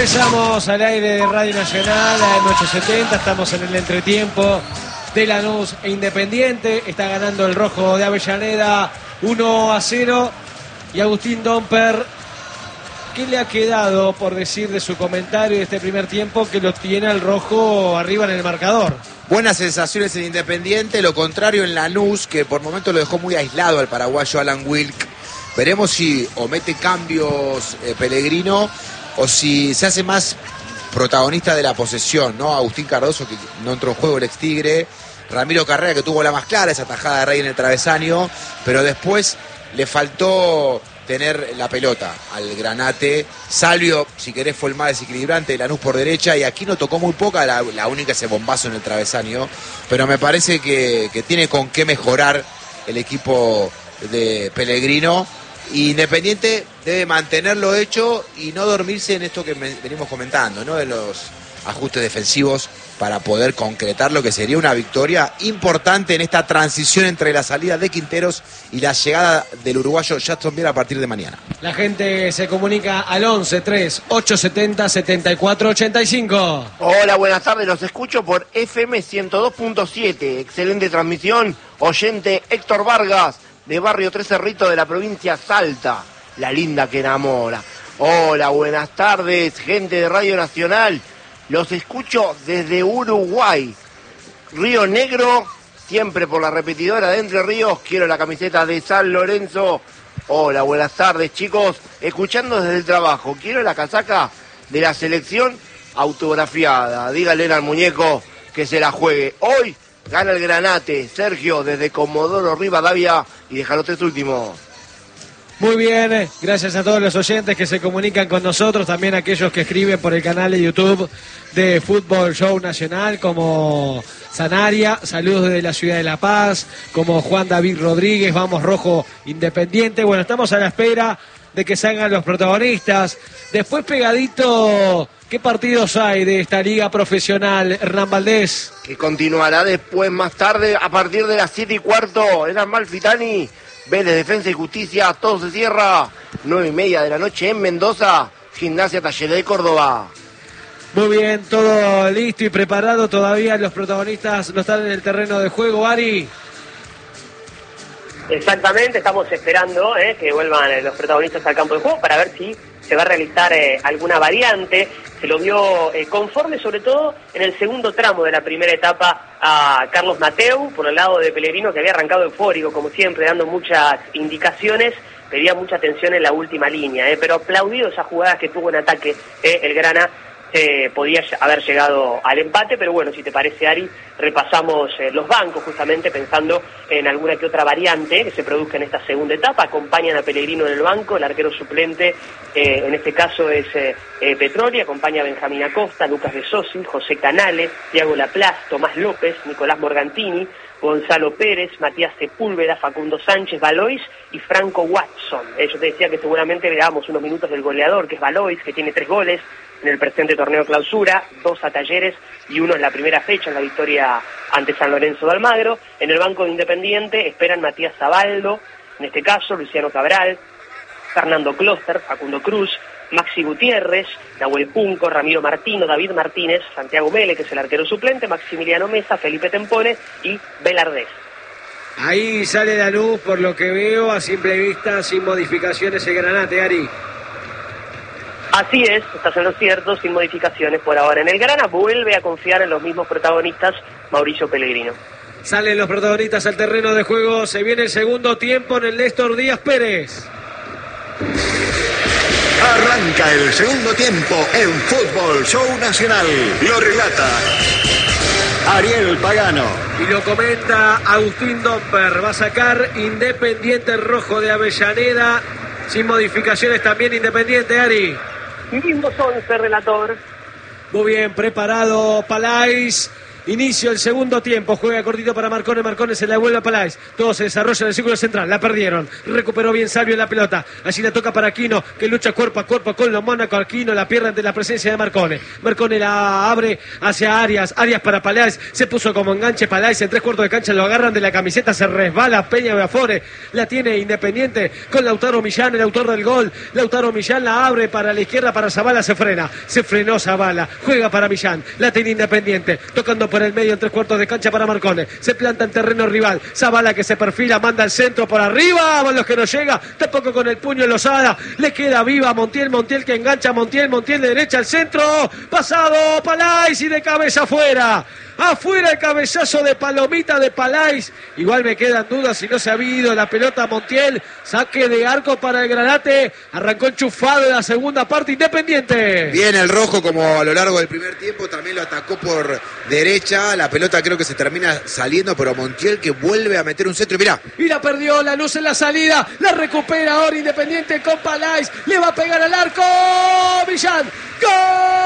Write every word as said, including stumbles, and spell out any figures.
Regresamos al aire de Radio Nacional, a M ochocientos setenta, estamos en el entretiempo de Lanús e Independiente, está ganando el rojo de Avellaneda uno a cero, y Agustín Domper, ¿qué le ha quedado por decir de su comentario de este primer tiempo que lo tiene al rojo arriba en el marcador? Buenas sensaciones en Independiente, lo contrario en Lanús, que por momentos lo dejó muy aislado al paraguayo Alan Wilk. Veremos si o mete cambios eh, Pellegrino, o si se hace más protagonista de la posesión, ¿no? Agustín Cardoso, que no entró en juego, el ex Tigre. Ramiro Carrera, que tuvo la más clara, esa tajada de Rey en el travesaño, pero después le faltó tener la pelota al Granate. Salvio, si querés, fue el más desequilibrante de Lanús por derecha, y aquí no tocó muy poca, la, la única ese bombazo en el travesaño, pero me parece que, que tiene con qué mejorar el equipo de Pellegrino. Independiente debe mantenerlo hecho y no dormirse en esto que venimos comentando, ¿no? De los ajustes defensivos, para poder concretar lo que sería una victoria importante en esta transición entre la salida de Quinteros y la llegada del uruguayo Jacksonville a partir de mañana. La gente se comunica al once tres ocho setenta setenta y cuatro ochenta y cinco. Hola, buenas tardes, los escucho por F M ciento dos punto siete. Excelente transmisión, oyente Héctor Vargas, de Barrio Tres Cerritos de la provincia Salta, la linda que enamora. Hola, buenas tardes, gente de Radio Nacional. Los escucho desde Uruguay, Río Negro, siempre por la repetidora de Entre Ríos. Quiero la camiseta de San Lorenzo. Hola, buenas tardes, chicos. Escuchando desde el trabajo. Quiero la casaca de la selección autografiada. Dígale al muñeco que se la juegue. Hoy gana el Granate. Sergio, desde Comodoro Rivadavia, y deja los tres últimos. Muy bien, gracias a todos los oyentes que se comunican con nosotros, también aquellos que escriben por el canal de YouTube de Fútbol Show Nacional, como Sanaria, saludos desde la ciudad de La Paz, como Juan David Rodríguez, vamos rojo Independiente. Bueno, estamos a la espera de que salgan los protagonistas. Después, pegadito, ¿qué partidos hay de esta liga profesional, Hernán Valdés? Que continuará después, más tarde, a partir de las siete y cuarto, en Amalfitani. Vélez, Defensa y Justicia, todo se cierra, nueve y media de la noche en Mendoza, Gimnasia Talleres de Córdoba. Muy bien, todo listo y preparado, todavía los protagonistas no están en el terreno de juego, Ari. Exactamente, estamos esperando eh, que vuelvan los protagonistas al campo de juego para ver si se va a realizar eh, alguna variante. Se lo vio eh, conforme, sobre todo en el segundo tramo de la primera etapa, a Carlos Mateu, por el lado de Pellegrino, que había arrancado eufórico, como siempre, dando muchas indicaciones, pedía mucha atención en la última línea, eh, pero aplaudido esas jugadas que tuvo en ataque eh, el Grana. Eh, podía haber llegado al empate, pero bueno, si te parece, Ari, repasamos eh, los bancos, justamente pensando en alguna que otra variante que se produzca en esta segunda etapa. Acompañan a Pellegrino en el banco, el arquero suplente, eh, en este caso es eh, eh, Petroli, acompaña a Benjamín Acosta, Lucas de Sosi, José Canales, Thiago Laplace, Tomás López, Nicolás Morgantini, Gonzalo Pérez, Matías Sepúlveda, Facundo Sánchez, Valois y Franco Watson. Eh, yo te decía que seguramente le damos unos minutos del goleador, que es Valois, que tiene tres goles en el presente torneo clausura, dos a Talleres y uno en la primera fecha, en la victoria ante San Lorenzo de Almagro. En el banco de Independiente esperan Matías Zabaldo, en este caso Luciano Cabral, Fernando Closter, Facundo Cruz, Maxi Gutiérrez, Nahuel Punco, Ramiro Martino, David Martínez, Santiago Mele, que es el arquero suplente, Maximiliano Mesa, Felipe Tempone y Belardés. Ahí sale la luz, por lo que veo, a simple vista, sin modificaciones el Granate, Ari. Así es, estás en lo cierto, sin modificaciones por ahora. En el Grana vuelve a confiar en los mismos protagonistas, Mauricio Pellegrino. Salen los protagonistas al terreno de juego, se viene el segundo tiempo en el Néstor Díaz Pérez. Arranca el segundo tiempo en Fútbol Show Nacional. Lo relata Ariel Pagano. Y lo comenta Agustín Domper. Va a sacar Independiente rojo de Avellaneda. Sin modificaciones también Independiente, Ari. Mismos once, relator. Muy bien, preparado Palais. Inicio el segundo tiempo. Juega cortito para Marcone. Marcone se la devuelve a Paláez. Todo se desarrolla en el círculo central. La perdieron. Recuperó bien Salvio la pelota. Allí la toca para Aquino, que lucha cuerpo a cuerpo con los Mónaco. Aquino la pierde ante la presencia de Marcone. Marcone la abre hacia Arias. Arias para Paláez. Se puso como enganche Paláez. En tres cuartos de cancha lo agarran de la camiseta. Se resbala Peña Beafore. La tiene Independiente con Lautaro Millán, el autor del gol. Lautaro Millán la abre para la izquierda. Para Zabala se frena. Se frenó Zabala. Juega para Millán. La tiene Independiente. Tocando por el medio en tres cuartos de cancha para Marcone. Se planta en terreno rival. Zabala que se perfila. Manda al centro por arriba. Van los que no llega. Tampoco con el puño en Lozada. Le queda viva Montiel. Montiel que engancha. Montiel. Montiel de derecha al centro. Pasado Paláez y de cabeza afuera. Afuera el cabezazo de Palomita de Paláez. Igual me quedan dudas si no se ha habido la pelota Montiel. Saque de arco para el Granate. Arrancó enchufado en la segunda parte Independiente. Bien el rojo como a lo largo del primer tiempo. También lo atacó por derecha. La pelota creo que se termina saliendo, pero Montiel que vuelve a meter un centro. Y mirá. Y la perdió la luz en la salida. La recupera ahora Independiente con Paláez. Le va a pegar al arco. Millán. ¡Gol!